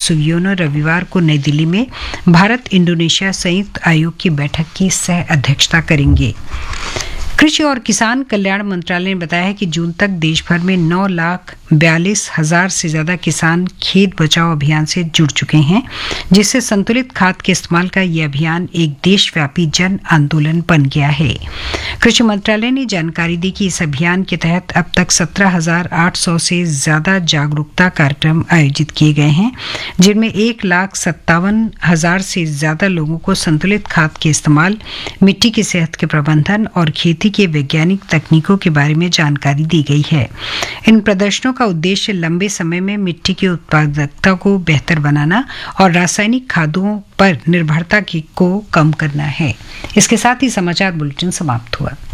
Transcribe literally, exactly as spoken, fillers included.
सुगियोनो रविवार को नई दिल्ली में भारत इंडोनेशिया संयुक्त आयोग की बैठक की सह अध्यक्षता करेंगे। कृषि और किसान कल्याण मंत्रालय ने बताया है कि जून तक देश भर में नौ लाख बयालीस हजार से ज्यादा किसान खेत बचाओ अभियान से जुड़ चुके हैं, जिससे संतुलित खाद के इस्तेमाल का यह अभियान एक देशव्यापी जन आंदोलन बन गया है। कृषि मंत्रालय ने जानकारी दी कि इस अभियान के तहत अब तक सत्रह हजार आठ सौ से ज्यादा जागरूकता कार्यक्रम आयोजित किए गए हैं, जिनमें एक लाख सत्तावन हजार से ज्यादा लोगों को संतुलित खाद के इस्तेमाल, मिट्टी की सेहत के प्रबंधन और खेती के वैज्ञानिक तकनीकों के बारे में जानकारी दी गई है। इन प्रदर्शनों का उद्देश्य लंबे समय में मिट्टी की उत्पादकता को बेहतर बनाना और रासायनिक खादों पर निर्भरता को कम करना है। इसके साथ ही समाचार बुलेटिन समाप्त हुआ।